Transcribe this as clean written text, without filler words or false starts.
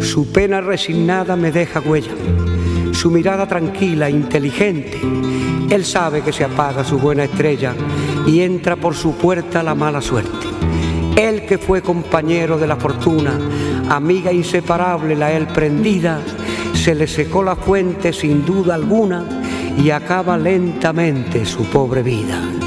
Su pena resignada me deja huella, su mirada tranquila, inteligente. Él sabe que se apaga su buena estrella y entra por su puerta la mala suerte. Él que fue compañero de la fortuna, amiga inseparable la él prendida, se le secó la fuente sin duda alguna y acaba lentamente su pobre vida.